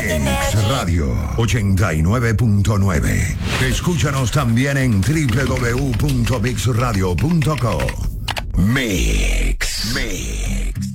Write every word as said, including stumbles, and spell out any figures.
Mix Radio ochenta y nueve punto nueve. Escúchanos también en doble u doble u doble u punto mix radio punto co. Mix. Mix.